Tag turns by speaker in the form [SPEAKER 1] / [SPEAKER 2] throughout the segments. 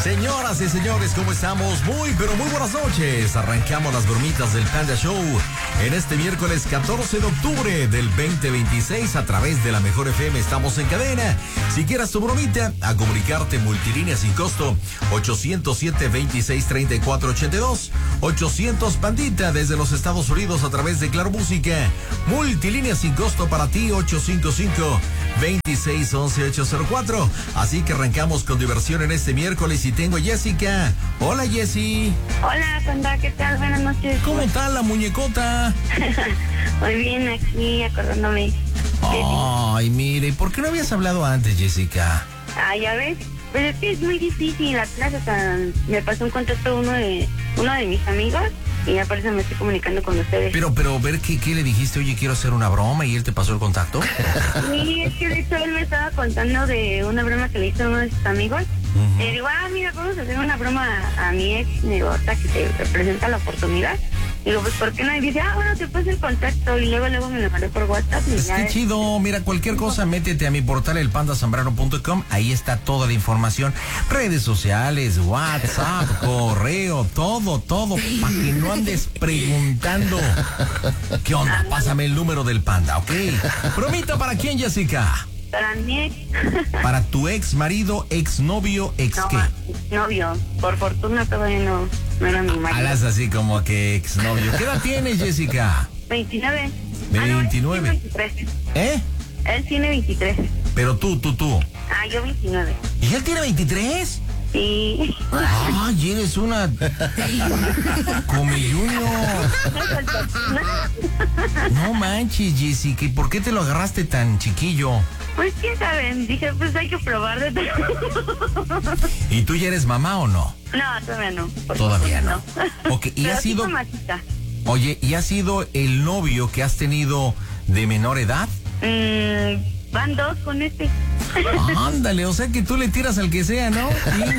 [SPEAKER 1] Señoras y señores, ¿cómo estamos? Muy, pero muy buenas noches. Arrancamos las bromitas del Panda Show en este miércoles 14 de octubre del 2026 a través de la Mejor FM. Estamos en cadena. Si quieras tu bromita, a comunicarte multilínea sin costo 807-2634-82. 800 Pandita desde los Estados Unidos a través de Claro Música. Multilínea sin costo para ti 855-2611-804. Así que arrancamos con diversión en este miércoles y tengo a Jessica. Hola, Jessy.
[SPEAKER 2] Hola, Panda, ¿qué tal? Buenas noches.
[SPEAKER 1] ¿Cómo está la muñecota?
[SPEAKER 2] Muy bien, aquí acordándome.
[SPEAKER 1] Ay, mire, ¿por qué no habías hablado antes, Jessica?
[SPEAKER 2] Ah, ya ves. Pues es que es muy difícil. Atrás hasta me pasó un contacto uno de mis amigos y ya por eso me estoy comunicando con ustedes.
[SPEAKER 1] Pero, ver ¿qué le dijiste? Oye, quiero hacer una broma y él te pasó el contacto.
[SPEAKER 2] Sí, es que de hecho él me estaba contando de una broma que le hizo a uno de sus amigos. Le digo, mira, vamos a hacer una broma a mi ex, digo, hasta que se presenta la oportunidad. Digo, pues, ¿por qué no? Y dice, bueno, te paso el contacto. Y luego me lo mandé por WhatsApp. Y ya
[SPEAKER 1] qué chido. Mira, cualquier cosa, métete a mi portal, elpandasambrano.com. Ahí está toda la información. Redes sociales, WhatsApp, correo, todo. Para que no andes preguntando. ¿Qué onda? Pásame el número del Panda, ¿ok? Bromita, ¿para quién, Jessica?
[SPEAKER 2] Para mi ex.
[SPEAKER 1] ¿Para tu ex marido, ex novio, ex
[SPEAKER 2] no,
[SPEAKER 1] qué?
[SPEAKER 2] Novio. Por fortuna todavía no era mi marido.
[SPEAKER 1] Hablas así como que ex novio. ¿Qué edad tienes, Jessica?
[SPEAKER 2] 29.
[SPEAKER 1] 29.
[SPEAKER 2] Él tiene 23.
[SPEAKER 1] ¿Eh?
[SPEAKER 2] Él tiene 23.
[SPEAKER 1] Pero tú.
[SPEAKER 2] Yo 29.
[SPEAKER 1] ¿Y él tiene 23?
[SPEAKER 2] Sí.
[SPEAKER 1] Ay, eres una come junior. No manches, Jessica, ¿y por qué te lo agarraste tan chiquillo?
[SPEAKER 2] Pues quién sabe, dije, pues hay que probar de todo.
[SPEAKER 1] ¿Y tú ya eres mamá o no?
[SPEAKER 2] No, todavía no.
[SPEAKER 1] Todavía no. Ok, ¿y
[SPEAKER 2] pero
[SPEAKER 1] has sido?
[SPEAKER 2] Oye,
[SPEAKER 1] ¿y has sido el novio que has tenido de menor edad?
[SPEAKER 2] Van 2 con este.
[SPEAKER 1] Ándale, o sea que tú le tiras al que sea, ¿no?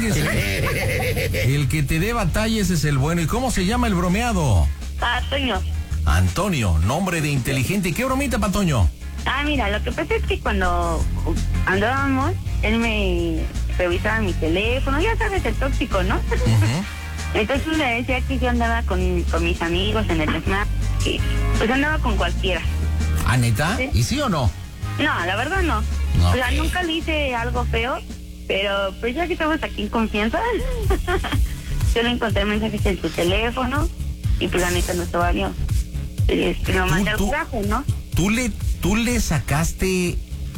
[SPEAKER 1] Ínguese. El que te dé batalla ese es el bueno. ¿Y cómo se llama el bromeado?
[SPEAKER 2] Toño.
[SPEAKER 1] Antonio, nombre de inteligente. ¿Qué bromita para Toño?
[SPEAKER 2] Mira, lo que pasa es que cuando andábamos, él me revisaba mi teléfono, ya sabes, el tóxico, ¿no? Entonces le decía que yo andaba con mis amigos en el Snap, que pues andaba con cualquiera.
[SPEAKER 1] ¿Ah, neta?
[SPEAKER 2] ¿Sí?
[SPEAKER 1] ¿Y sí o no?
[SPEAKER 2] No, la verdad no.
[SPEAKER 1] No.
[SPEAKER 2] O sea, nunca le hice algo feo, pero pues ya que estamos aquí en confianza, yo le encontré mensajes en su teléfono y pues la neta no estaba bien. Lo mandé al carajo, ¿no?
[SPEAKER 1] ¿Tú le sacaste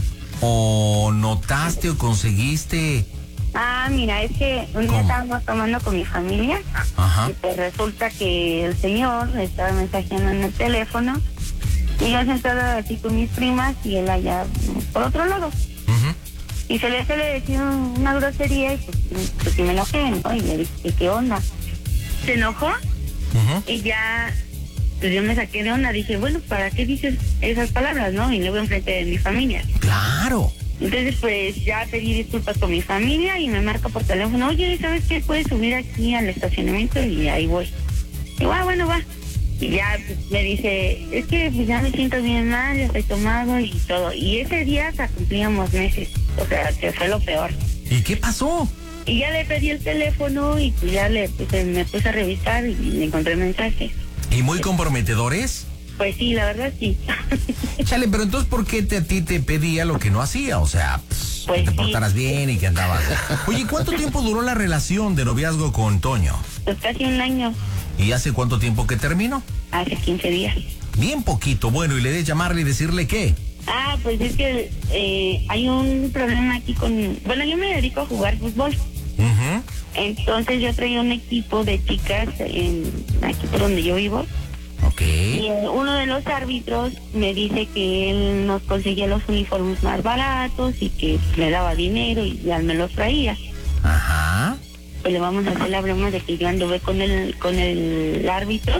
[SPEAKER 1] o notaste o conseguiste?
[SPEAKER 2] Mira, es que un día estábamos tomando con mi familia.
[SPEAKER 1] Ajá.
[SPEAKER 2] Y pues resulta que el señor le estaba mensajeando en el teléfono y yo sentada así con mis primas y él allá por otro lado. Y se le decía una grosería y pues me enojé, ¿no? Y le dije, ¿qué onda? Se enojó y ya pues yo me saqué de onda. Dije, bueno, ¿para qué dices esas palabras, no? Y luego enfrente de mi familia.
[SPEAKER 1] Claro.
[SPEAKER 2] Entonces, pues, ya pedí disculpas con mi familia y me marca por teléfono, oye, ¿sabes qué? Puedes subir aquí al estacionamiento y ahí voy. Y bueno, va. Y ya pues, me dice, es que pues, ya me siento bien mal, ya estoy tomado y todo. Y ese día hasta cumplíamos meses, o sea, que fue lo peor.
[SPEAKER 1] ¿Y qué pasó?
[SPEAKER 2] Y ya le pedí el teléfono y pues ya me puse a revisar y le encontré mensajes.
[SPEAKER 1] ¿Y muy comprometedores?
[SPEAKER 2] Pues sí, la verdad sí.
[SPEAKER 1] Chale, pero entonces, ¿por qué a ti te pedía lo que no hacía? O sea,
[SPEAKER 2] pues
[SPEAKER 1] que te
[SPEAKER 2] sí.
[SPEAKER 1] portaras bien y que andabas. Oye, ¿cuánto tiempo duró la relación de noviazgo con Toño?
[SPEAKER 2] Pues casi un año.
[SPEAKER 1] ¿Y hace cuánto tiempo que terminó?
[SPEAKER 2] Hace 15 días.
[SPEAKER 1] Bien poquito. Bueno, ¿y le de llamarle y decirle qué?
[SPEAKER 2] Pues es que hay un problema aquí con... Bueno, yo me dedico a jugar fútbol. Entonces yo traía un equipo de chicas aquí por donde yo vivo.
[SPEAKER 1] Ok.
[SPEAKER 2] Y uno de los árbitros me dice que él nos conseguía los uniformes más baratos y que me daba dinero y ya me los traía.
[SPEAKER 1] Ajá.
[SPEAKER 2] Pues le vamos a hacer la broma de que yo anduve con el árbitro.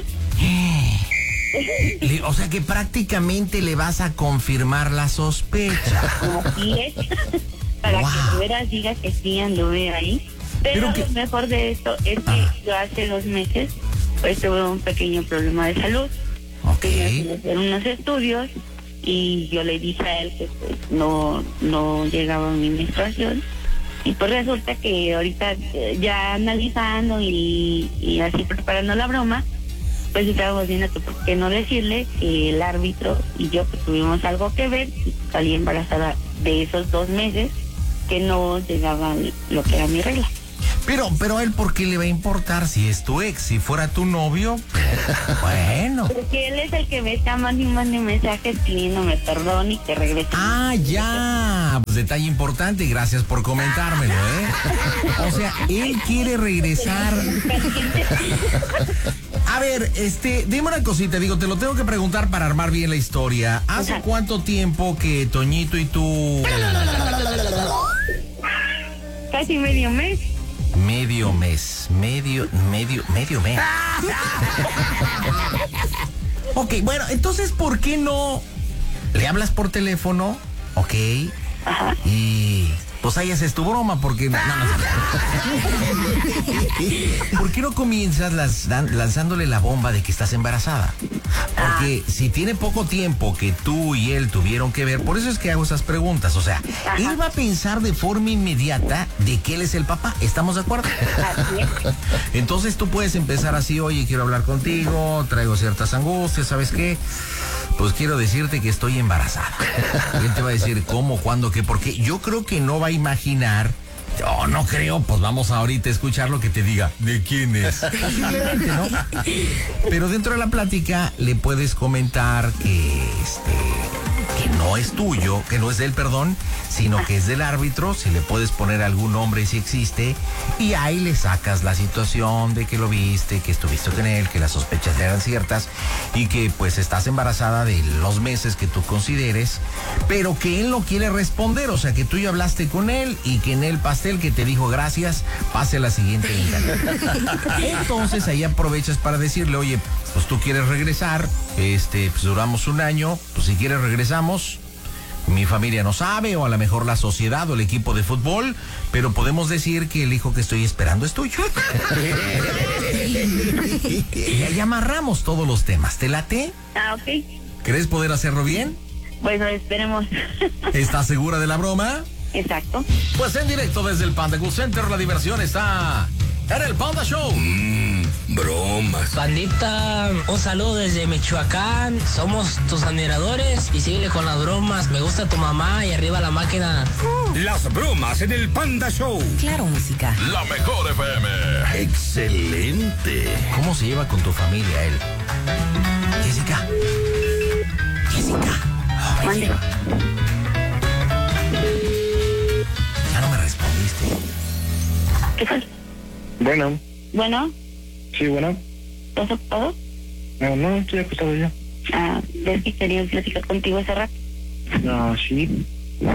[SPEAKER 1] O sea que prácticamente le vas a confirmar la sospecha.
[SPEAKER 2] Así es. Para que de veras digas que sí anduve ahí. Pero lo mejor de esto es que yo hace 2 meses pues tuve un pequeño problema de salud.
[SPEAKER 1] Ok.
[SPEAKER 2] Tenía que hacer unos estudios y yo le dije a él que pues no llegaba mi menstruación Y pues resulta que ahorita ya analizando y así preparando la broma, pues estábamos viendo que por qué no decirle que el árbitro y yo pues tuvimos algo que ver y salí embarazada de esos 2 meses que no llegaban lo que era mi regla.
[SPEAKER 1] Pero a él, ¿por qué le va a importar si es tu ex? Si fuera tu novio, bueno.
[SPEAKER 2] Porque él es el que me está mandando mensajes pidiéndome perdón y que regrese.
[SPEAKER 1] Ah, ya. Pues detalle importante, gracias por comentármelo, O sea, él quiere regresar. A ver, dime una cosita, digo, te lo tengo que preguntar para armar bien la historia. ¿Hace cuánto tiempo que Toñito y tú...
[SPEAKER 2] Casi medio mes.
[SPEAKER 1] Medio mes. Ok, bueno, entonces, ¿por qué no le hablas por teléfono? Ok.
[SPEAKER 2] Ajá.
[SPEAKER 1] Y pues ahí haces tu broma, porque no. ¿Por qué no comienzas lanzándole la bomba de que estás embarazada? Porque si tiene poco tiempo que tú y él tuvieron que ver, por eso es que hago esas preguntas. O sea, él va a pensar de forma inmediata de que él es el papá. ¿Estamos de acuerdo? Entonces tú puedes empezar así: oye, quiero hablar contigo, traigo ciertas angustias, ¿sabes qué? Pues quiero decirte que estoy embarazada. Y él te va a decir cómo, cuándo, qué, por qué. Yo creo que no va a imaginar. Yo no creo, pues vamos ahorita a escuchar lo que te diga. ¿De quién es? Posiblemente, ¿no? Pero dentro de la plática le puedes comentar que no es tuyo, que no es de él, perdón, sino que es del árbitro. Si le puedes poner algún nombre si existe, y ahí le sacas la situación de que lo viste, que estuviste con él, que las sospechas eran ciertas y que pues estás embarazada de los meses que tú consideres, pero que él no quiere responder. O sea, que tú ya hablaste con él y que en el pastel que te dijo gracias, pase a la siguiente encargada. Entonces ahí aprovechas para decirle: oye, pues tú quieres regresar, pues duramos 1 año, pues si quieres regresamos. Mi familia no sabe, o a lo mejor la sociedad o el equipo de fútbol, pero podemos decir que el hijo que estoy esperando es tuyo. Y ahí amarramos todos los temas. ¿Te late?
[SPEAKER 2] Ah, ok.
[SPEAKER 1] ¿Crees poder hacerlo bien?
[SPEAKER 2] Bueno, esperemos.
[SPEAKER 1] ¿Estás segura de la broma?
[SPEAKER 2] Exacto.
[SPEAKER 1] Pues en directo desde el Panda Cool Center, la diversión está en el Panda Show.
[SPEAKER 3] Bromas.
[SPEAKER 4] Pandita, un saludo desde Michoacán. Somos tus admiradores y síguele con las bromas. Me gusta tu mamá y arriba la máquina.
[SPEAKER 3] Las bromas en el Panda Show.
[SPEAKER 5] Claro, música.
[SPEAKER 3] La mejor FM. Excelente.
[SPEAKER 1] ¿Cómo se lleva con tu familia él? Jessica. Oh,
[SPEAKER 2] Mande.
[SPEAKER 1] ya no me respondiste.
[SPEAKER 2] ¿Qué fue?
[SPEAKER 6] Bueno,
[SPEAKER 2] Bueno,
[SPEAKER 6] sí, bueno.
[SPEAKER 2] ¿estás ocupado?
[SPEAKER 6] No, estoy acostado ya.
[SPEAKER 2] Ah, ves que quería platicar contigo hace rato.
[SPEAKER 6] No, sí.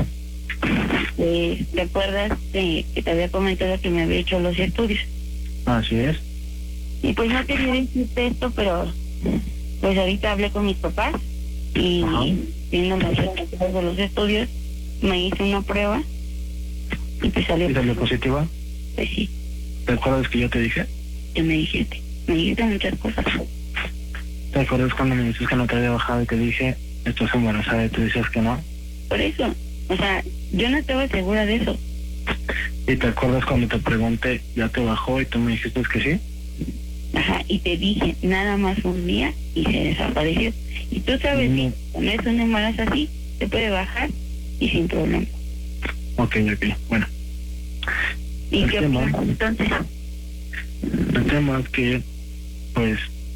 [SPEAKER 2] ¿Te acuerdas de que te había comentado que me había hecho los estudios?
[SPEAKER 6] Así es.
[SPEAKER 2] Y pues no quería decirte esto, pero pues ahorita hablé con mis papás y viendo los resultados de los estudios, me hice una prueba y pues salió.
[SPEAKER 6] ¿Y salió positiva?
[SPEAKER 2] Pues sí,
[SPEAKER 6] ¿Te acuerdas que yo te dije?
[SPEAKER 2] que me dijiste muchas cosas.
[SPEAKER 6] ¿Te acuerdas cuando me dices que no te había bajado y te dije, estás embarazada, y tú dices que no?
[SPEAKER 2] Por eso, o sea, yo no estaba segura de eso.
[SPEAKER 6] ¿Y te acuerdas cuando te pregunté, ya te bajó y tú me dijiste que sí?
[SPEAKER 2] Ajá, y te dije nada más un día y se desapareció. Y tú sabes que cuando es un embarazo así, se puede bajar y sin problema.
[SPEAKER 6] Ok, bueno.
[SPEAKER 2] ¿Y
[SPEAKER 6] El
[SPEAKER 2] qué
[SPEAKER 6] tema-
[SPEAKER 2] opinas entonces?
[SPEAKER 6] El tema es que, pues,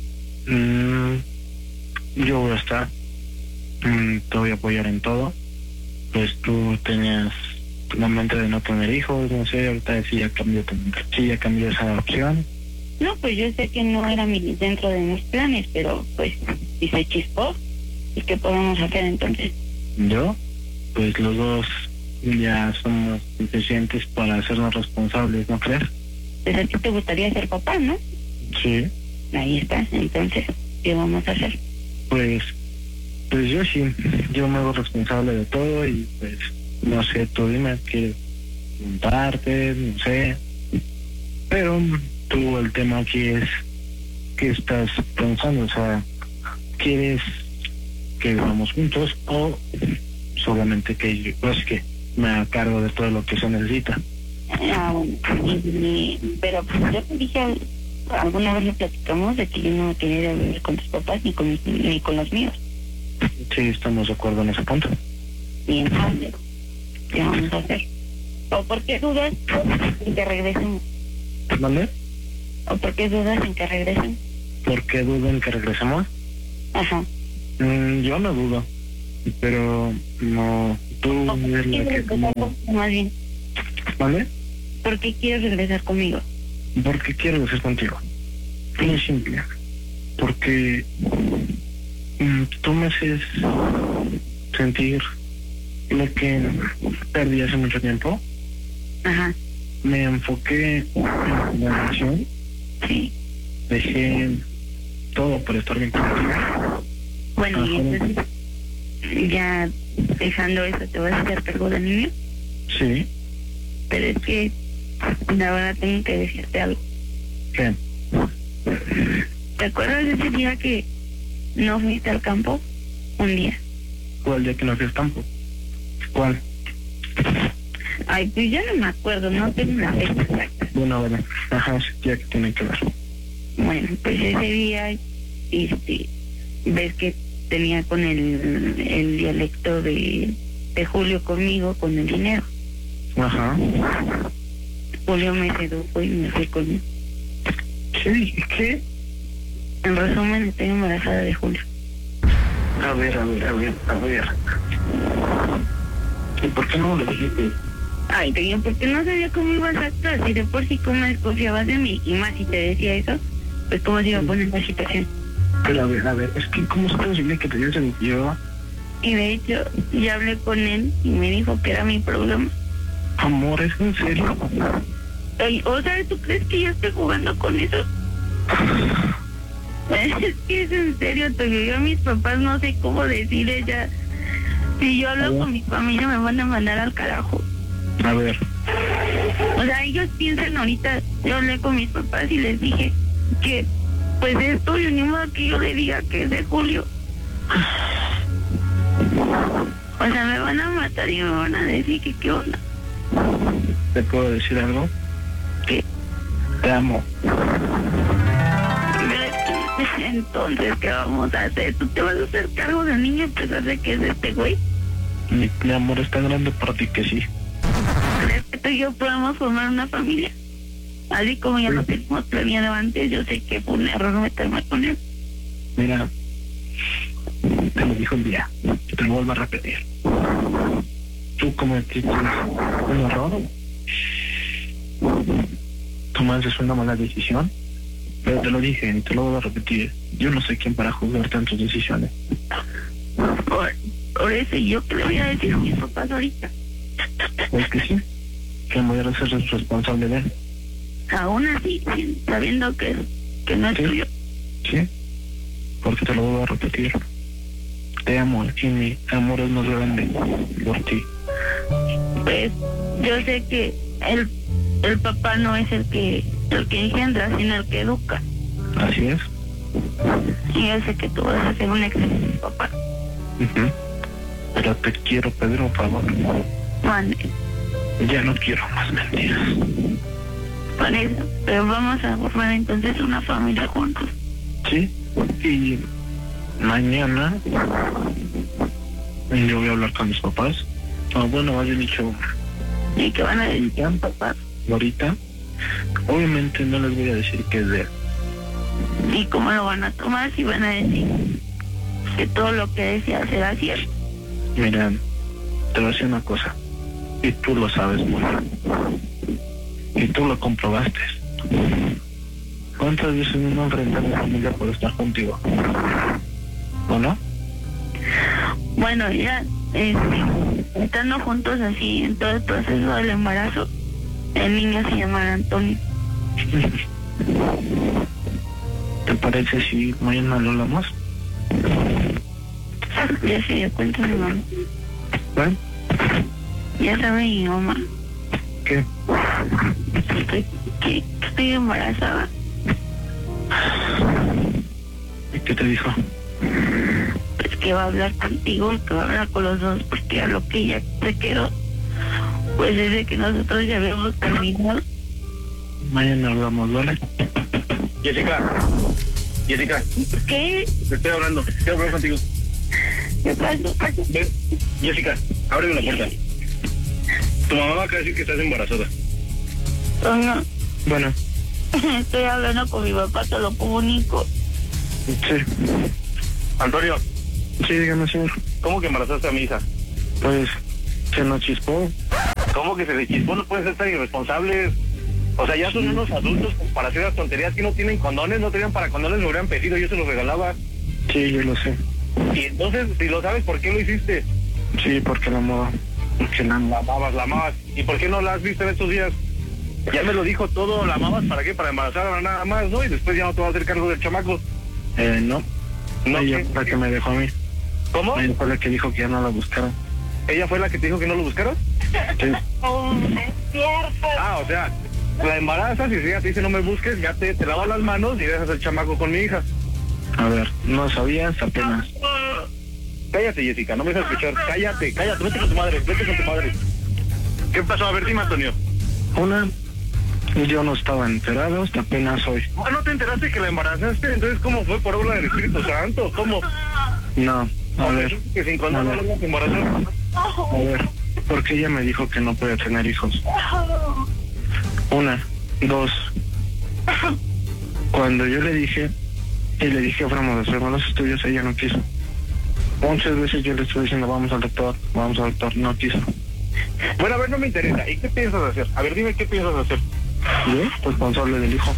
[SPEAKER 6] yo voy a estar, te voy a apoyar en todo. Pues tú tenías la mente de no tener hijos, no sé, ahorita sí ya cambió esa opción.
[SPEAKER 2] No, pues yo sé que no era dentro de mis planes, pero pues si se chispó, ¿y qué podemos hacer entonces?
[SPEAKER 6] Yo, pues los dos ya somos suficientes para hacernos responsables, ¿no crees?
[SPEAKER 2] Pues a ti te gustaría ser papá, ¿no?
[SPEAKER 6] Sí.
[SPEAKER 2] Ahí está, entonces, ¿qué vamos a hacer?
[SPEAKER 6] Pues yo sí, yo me hago responsable de todo y pues, no sé, tú dime, ¿quieres preguntarte? No sé. Pero tú, el tema aquí es, ¿qué estás pensando? O sea, ¿quieres que vivamos juntos o solamente que yo, pues que me haga cargo de todo lo que se necesita?
[SPEAKER 2] Bueno, pero pues yo te dije, alguna vez le platicamos de que yo no quería ir a vivir con tus papás ni con los míos.
[SPEAKER 6] Sí, estamos de acuerdo en ese punto.
[SPEAKER 2] Y entonces, ¿qué vamos a hacer? ¿O por qué dudas en que regresemos?
[SPEAKER 6] ¿Vale?
[SPEAKER 2] ¿O por qué dudas en que regresen?
[SPEAKER 6] ¿Por qué dudan que regresemos?
[SPEAKER 2] Ajá.
[SPEAKER 6] Yo no dudo, pero no, tú
[SPEAKER 2] ¿O por qué
[SPEAKER 6] eres la
[SPEAKER 2] quieres
[SPEAKER 6] que
[SPEAKER 2] regresar
[SPEAKER 6] como...
[SPEAKER 2] conmigo, más bien?
[SPEAKER 6] ¿Vale?
[SPEAKER 2] ¿Por qué quieres regresar conmigo?
[SPEAKER 6] Porque quiero decir contigo. Muy simple. Porque tú me haces sentir lo que perdí hace mucho tiempo.
[SPEAKER 2] Ajá.
[SPEAKER 6] Me enfoqué en la relación.
[SPEAKER 2] Sí.
[SPEAKER 6] Dejé todo por estar bien contigo.
[SPEAKER 2] Bueno, y entonces, ya dejando eso, ¿te vas a hacer cargo del niño?
[SPEAKER 6] Sí.
[SPEAKER 2] Pero es que, la verdad, tengo que decirte algo.
[SPEAKER 6] ¿Qué?
[SPEAKER 2] ¿Te acuerdas de ese día que no fuiste al campo? Un día.
[SPEAKER 6] ¿Cuál día que no fui al campo? ¿Cuál?
[SPEAKER 2] Ay, pues yo no me acuerdo, no tengo una fecha exacta.
[SPEAKER 6] Bueno, ajá, ese día que tiene que ver.
[SPEAKER 2] Bueno, pues ese día, ves que tenía con el dialecto de Julio conmigo, con el dinero.
[SPEAKER 6] Ajá.
[SPEAKER 2] Julio me sedujo y me fui con él.
[SPEAKER 6] ¿Qué?
[SPEAKER 2] En resumen, estoy embarazada de Julio.
[SPEAKER 6] A ver. ¿Y por qué no lo dijiste?
[SPEAKER 2] Ay, Toño, porque no sabía cómo ibas a actuar. Si de por sí como desconfiabas de mí, y más si te decía eso, pues cómo se iba a poner la situación.
[SPEAKER 6] Pero a ver, es que ¿cómo es posible que te digas yo?
[SPEAKER 2] Y de hecho, ya hablé con él y me dijo que era mi problema.
[SPEAKER 6] Amor, ¿es en serio?
[SPEAKER 2] Ay, o sea, ¿tú crees que yo estoy jugando con eso? Es que es en serio, Toño. Yo a mis papás no sé cómo decirles ya. Si yo hablo con mi familia me van a mandar al carajo.
[SPEAKER 6] A ver.
[SPEAKER 2] O sea, ellos piensan ahorita, yo hablé con mis papás y les dije que pues es tuyo, ni modo que yo le diga que es de Julio. O sea, me van a matar y me van a decir que qué onda.
[SPEAKER 6] ¿Te puedo decir algo?
[SPEAKER 2] ¿Qué?
[SPEAKER 6] Te amo.
[SPEAKER 2] Entonces, ¿qué vamos a hacer? ¿Tú te vas a hacer cargo del niño a pesar de que es de este güey?
[SPEAKER 6] Mi amor es tan grande para ti que sí.
[SPEAKER 2] ¿Crees que tú y yo podemos formar una familia? Así como ya lo tenemos planeado antes, yo sé que fue un error meterme con él.
[SPEAKER 6] Mira, te lo dijo un día, y te lo vuelvo a repetir. Tú cometiste un error, tomaste una mala decisión, pero te lo dije y te lo vuelvo a repetir. Yo no soy quien para juzgarte en tus decisiones.
[SPEAKER 2] Por eso, ¿y yo qué le voy a decir a mis papás ahorita?
[SPEAKER 6] Es que sí, que me voy a ser responsable de él.
[SPEAKER 2] Aún así, sabiendo que no es tuyo.
[SPEAKER 6] Sí, porque te lo vuelvo a repetir. Te amo y mi amor es más grande por ti.
[SPEAKER 2] Pues yo sé que el papá no es el que engendra, sino el que educa.
[SPEAKER 6] Así es.
[SPEAKER 2] Y yo sé que tú vas a ser un excelente papá.
[SPEAKER 6] Pero te quiero pedir un favor.
[SPEAKER 2] Mande.
[SPEAKER 6] Ya no quiero más mentiras.
[SPEAKER 2] Por eso, pero vamos a formar entonces una familia juntos.
[SPEAKER 6] Sí, y mañana yo voy a hablar con mis papás. Bueno, más bien dicho,
[SPEAKER 2] ¿Y qué van a decir papás?
[SPEAKER 6] ahorita, obviamente no les voy a decir que es de él.
[SPEAKER 2] ¿Y cómo lo van a tomar si van a decir que todo lo que decía será cierto?
[SPEAKER 6] Mira, te voy a decir una cosa, y tú lo sabes muy bien, y tú lo comprobaste. ¿Cuántas veces no enfrenté a mi familia por estar contigo? ¿O no?
[SPEAKER 2] Bueno, ya estando juntos así en todo el proceso del embarazo, el niño se llama Antonio.
[SPEAKER 6] ¿Te parece si mañana lo hablamos?
[SPEAKER 2] Ya se dio cuenta mi mamá.
[SPEAKER 6] ¿Ven?
[SPEAKER 2] Ya sabe mi mamá
[SPEAKER 6] ¿Qué?
[SPEAKER 2] que estoy embarazada.
[SPEAKER 6] ¿Y qué te dijo?
[SPEAKER 2] Pues que va a hablar contigo, que va a hablar con los dos, porque a lo que ella se quedó Pues desde que nosotros ya habíamos terminado.
[SPEAKER 6] Mañana hablamos, ¿vale?
[SPEAKER 5] Jessica.
[SPEAKER 2] ¿Qué?
[SPEAKER 5] Te estoy hablando. Quiero hablar contigo.
[SPEAKER 2] ¿Qué pasó?
[SPEAKER 5] Ven, Jessica, ábreme la puerta. Tu mamá va a decir que estás embarazada.
[SPEAKER 2] No,
[SPEAKER 6] Bueno,
[SPEAKER 2] estoy hablando con mi papá, te lo comunico.
[SPEAKER 6] sí.
[SPEAKER 5] Antonio,
[SPEAKER 6] Sí, dígame, señor.
[SPEAKER 5] ¿cómo que embarazaste a mi hija?
[SPEAKER 6] Pues, se nos chispó.
[SPEAKER 5] ¿Cómo que se le chispó? No pueden ser tan irresponsables. O sea, ya son unos adultos para hacer las tonterías que no tienen condones, no tenían para condones, me hubieran pedido, yo se los regalaba.
[SPEAKER 6] Sí, yo lo sé.
[SPEAKER 5] Y entonces, si lo sabes, ¿por qué lo hiciste?
[SPEAKER 6] Sí, porque la amaba. Porque la amaba.
[SPEAKER 5] La amabas. ¿Y por qué no la has visto en estos días? Ya me lo dijo todo, la amabas, ¿para qué? Para embarazarla nada más, ¿no? Y después ya no te vas a hacer cargo del chamaco.
[SPEAKER 6] No.
[SPEAKER 5] No,
[SPEAKER 6] Ella
[SPEAKER 5] ¿qué?
[SPEAKER 6] fue la que me dejó a mí.
[SPEAKER 5] ¿Cómo?
[SPEAKER 6] Ella fue la que dijo que ya no la buscara.
[SPEAKER 5] ¿Ella fue la que te dijo que no lo buscaras?
[SPEAKER 6] Sí.
[SPEAKER 5] Ah, o sea, la embarazas y si ella te dice no me busques, ya te lavas las manos y dejas el chamaco con mi hija.
[SPEAKER 6] A ver, no sabías apenas.
[SPEAKER 5] Cállate, Jessica, no me dejas escuchar. Cállate, vete con tu madre, vete con tu madre. ¿Qué pasó? A ver, dime, Antonio.
[SPEAKER 6] Una, yo no estaba enterado hasta apenas hoy.
[SPEAKER 5] Ah, ¿no te enteraste que la embarazaste? Entonces, ¿cómo fue? ¿Por obra del Espíritu Santo? ¿Cómo?
[SPEAKER 6] No, a ver,
[SPEAKER 5] Que sin condón no lo embarazó.
[SPEAKER 6] a ver, porque ella me dijo que no podía tener hijos. Una, dos. Cuando yo le dije, y le dije fuéramos a hacerme los estudios, ella no quiso. Muchas veces yo le estoy diciendo vamos al doctor, no quiso.
[SPEAKER 5] Bueno, a ver, no me interesa. ¿Y qué piensas hacer? A ver, dime qué piensas hacer.
[SPEAKER 6] Yo, responsable del hijo.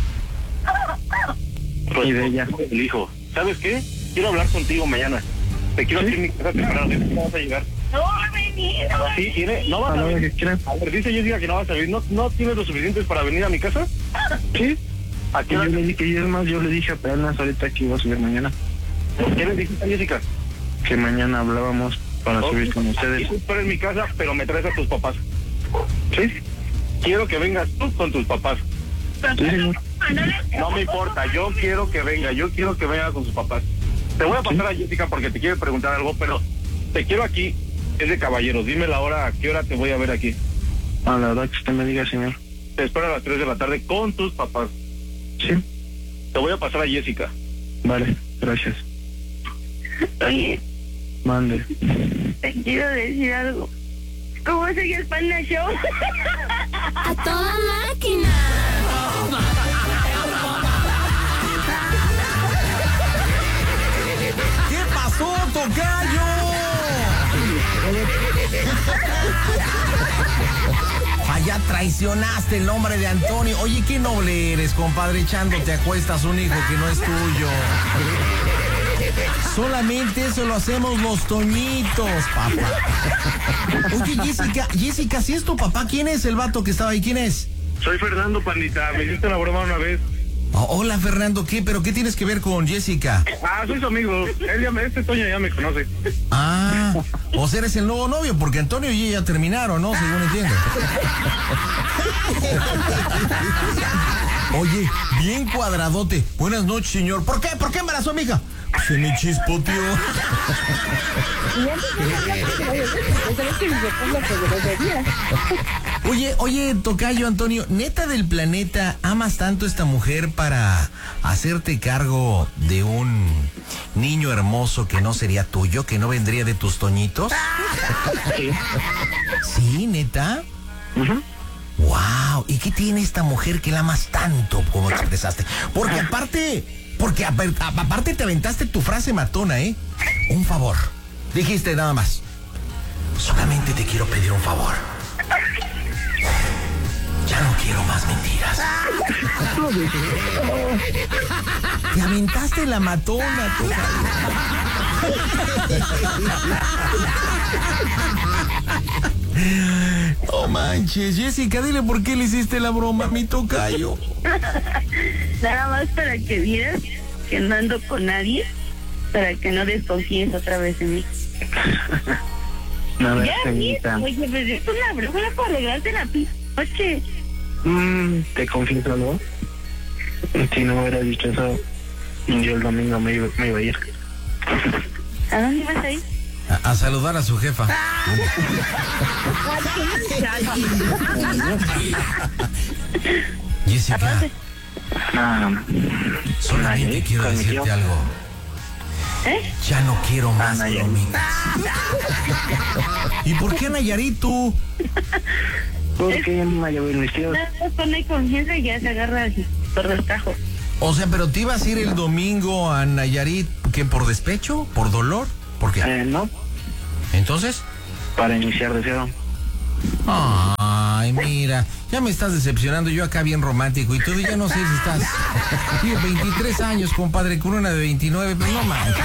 [SPEAKER 5] Pues,
[SPEAKER 6] Y de ella.
[SPEAKER 5] El hijo. ¿Sabes qué? Quiero hablar contigo mañana. Te quiero aquí en mi casa temprano. ¿No vas a llegar?
[SPEAKER 2] No va a venir.
[SPEAKER 5] Sí, tiene. ¿No vas
[SPEAKER 6] A
[SPEAKER 5] a
[SPEAKER 6] la hora
[SPEAKER 5] venir?
[SPEAKER 6] que quieran.
[SPEAKER 5] A ver, dice Jessica que no vas a venir. ¿No tienes lo suficientes para venir a mi casa?
[SPEAKER 6] Sí.
[SPEAKER 5] ¿A
[SPEAKER 6] Y
[SPEAKER 5] qué
[SPEAKER 6] yo
[SPEAKER 5] hora?
[SPEAKER 6] le dije, y es más, yo le dije apenas ahorita que iba a subir mañana.
[SPEAKER 5] ¿Qué le dijiste a Jessica?
[SPEAKER 6] Que mañana hablábamos para subir con ustedes.
[SPEAKER 5] Y tú esperas en mi casa, pero me traes a tus papás. ¿Sí? Quiero que vengas tú con tus papás.
[SPEAKER 6] Sí, señor.
[SPEAKER 5] No me importa, yo quiero que venga con sus papás. Te voy a pasar a Jessica porque te quiero preguntar algo, pero te quiero aquí, es de caballeros. Dime la hora, ¿a qué hora te voy a ver aquí?
[SPEAKER 6] A la verdad que usted me diga, señor.
[SPEAKER 5] Te espero a las 3 de la tarde con tus papás.
[SPEAKER 6] Sí.
[SPEAKER 5] Te voy a pasar a Jessica.
[SPEAKER 6] Vale, gracias.
[SPEAKER 2] Oye,
[SPEAKER 6] Mande.
[SPEAKER 2] te quiero decir algo. ¿Cómo sigue el Panda Show?
[SPEAKER 7] A toda máquina.
[SPEAKER 1] ¿Qué pasó, tocayo? Ya traicionaste el nombre de Antonio. Oye, qué noble eres, compadre, echándote a cuestas un hijo que no es tuyo. Solamente eso lo hacemos los toñitos, papá. Oye, Jessica, si es tu papá, ¿quién es el vato que estaba ahí? ¿Quién es?
[SPEAKER 5] Soy Fernando, pandita. Me hiciste la broma una vez.
[SPEAKER 1] Oh, hola, Fernando, ¿qué? ¿Pero qué tienes que ver con Jessica?
[SPEAKER 5] Ah, soy su amigo. Este Toño ya me conoce.
[SPEAKER 1] Ah, o sea, eres el nuevo novio, porque Antonio y ella terminaron, ¿no? Según entiendo. Oye, bien cuadradote. Buenas noches, señor. ¿Por qué? ¿Por qué embarazó a mi hija? Se me chispoteó. Oye, tocayo Antonio, neta del planeta, ¿amas tanto a esta mujer para hacerte cargo de un niño hermoso que no sería tuyo, que no vendría de tus toñitos? ¿Sí, neta? Wow, ¿y qué tiene esta mujer que la amas tanto como expresaste? Porque aparte te aventaste tu frase matona, ¿eh? Un favor. Dijiste nada más. Solamente te quiero pedir un favor. Ya no quiero más mentiras. Te aventaste la matona, tú. No manches, Jessica, dile por qué le hiciste la broma a mi tocayo.
[SPEAKER 2] Nada más para que vieras que no ando con nadie, para que no desconfíes otra vez en mí.
[SPEAKER 6] Nada,
[SPEAKER 2] Ya,
[SPEAKER 6] señorita.
[SPEAKER 2] oye, pues es una broma para arreglarte la noche.
[SPEAKER 6] Te confieso algo. Si no me hubiera dicho eso, yo el domingo me iba a ir.
[SPEAKER 2] ¿A dónde vas a ir?
[SPEAKER 1] A saludar a su jefa. Jessica, solamente quiero decirte algo. Ya no quiero más bromitas. ¿Y por qué Nayarit tú?
[SPEAKER 6] Porque en Nayarit mis tíos.
[SPEAKER 2] No hay conciencia y ya se agarra así por el tajo.
[SPEAKER 1] O sea, pero te ibas a ir el domingo a Nayarit, ¿qué? ¿Por despecho? ¿Por dolor? ¿Por qué?
[SPEAKER 6] No,
[SPEAKER 1] ¿Entonces?
[SPEAKER 6] para iniciar de cero.
[SPEAKER 1] Ay, mira, ya me estás decepcionando. Yo acá bien romántico y tú ya no sé si estás. Tío, 23 años, compadre, con una de 29, pues no manches.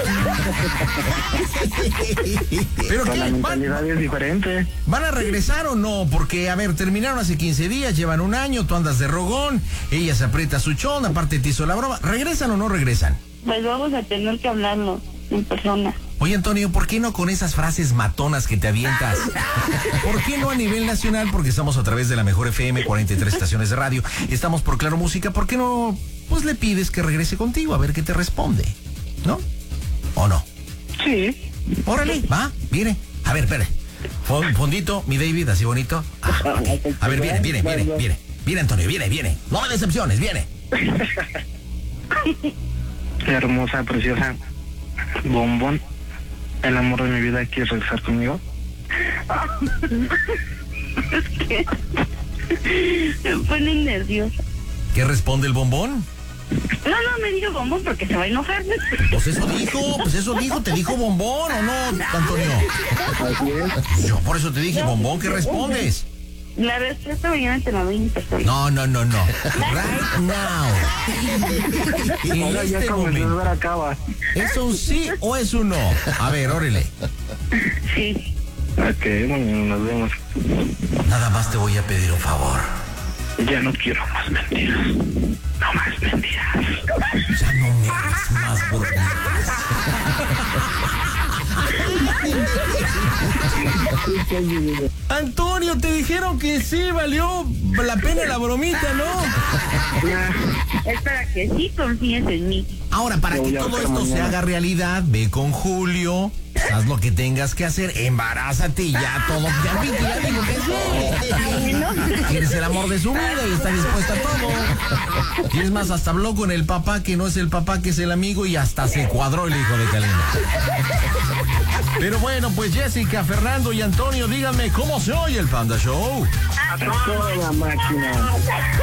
[SPEAKER 1] ¿Pero
[SPEAKER 6] Pues
[SPEAKER 1] qué?
[SPEAKER 6] la mentalidad es diferente.
[SPEAKER 1] ¿Van a regresar o no? Porque, a ver, terminaron hace 15 días, llevan un año, tú andas de rogón, ella se aprieta su chón, aparte te hizo la broma. ¿Regresan o no regresan?
[SPEAKER 2] Pues vamos a tener que hablarlo en persona.
[SPEAKER 1] Oye, Antonio, ¿por qué no con esas frases matonas que te avientas? ¿Por qué no a nivel nacional? Porque estamos a través de la Mejor FM, 43 estaciones de radio. Estamos por Claro Música. ¿Por qué no, pues le pides que regrese contigo a ver qué te responde? ¿No? ¿O no?
[SPEAKER 6] Sí.
[SPEAKER 1] Órale, va, viene. A ver, espere. Fondito, mi David, así bonito. Ok. A ver, viene. Viene, Antonio, viene. No me decepciones, viene.
[SPEAKER 6] Hermosa, preciosa. Bombón. El amor de mi vida, ¿quieres regresar conmigo?
[SPEAKER 2] Es que me pone nerviosa.
[SPEAKER 1] ¿Qué responde el bombón?
[SPEAKER 2] No me diga bombón porque se va a enojar.
[SPEAKER 1] Pues eso dijo, ¿te dijo bombón o no, Antonio?
[SPEAKER 6] Así es.
[SPEAKER 1] Yo por eso te dije bombón, ¿qué respondes?
[SPEAKER 2] La respuesta mañana te la doy en persona.
[SPEAKER 1] No. Right now. En
[SPEAKER 6] Ahora ya
[SPEAKER 1] este
[SPEAKER 6] como el
[SPEAKER 1] momento.
[SPEAKER 6] ver acaba.
[SPEAKER 1] ¿Es un sí o es un no? A ver, órale.
[SPEAKER 2] Sí.
[SPEAKER 6] Ok, bueno, nos vemos.
[SPEAKER 1] Nada más te voy a pedir un favor.
[SPEAKER 6] Ya no quiero más mentiras. No más mentiras.
[SPEAKER 1] Ya no me hagas más bromitas. Antonio, te dijeron que sí, valió la pena la bromita, ¿no?
[SPEAKER 2] Es para que sí confíes en mí.
[SPEAKER 1] Ahora, para
[SPEAKER 6] Lo
[SPEAKER 1] que
[SPEAKER 6] voy a
[SPEAKER 1] todo
[SPEAKER 6] hacer
[SPEAKER 1] esto se
[SPEAKER 6] mañana.
[SPEAKER 1] haga realidad, ve con Julio, haz lo que tengas que hacer, embarázate y ya todo. Ya digo que sí. Quieres el amor de su vida y está dispuesta a todo. Y es más, hasta habló con el papá que no es el papá, que es el amigo, y hasta se cuadró el hijo de Calina. Pero bueno, pues Jessica, Fernando y Antonio, díganme cómo se oye el Panda Show.
[SPEAKER 6] A toda máquina.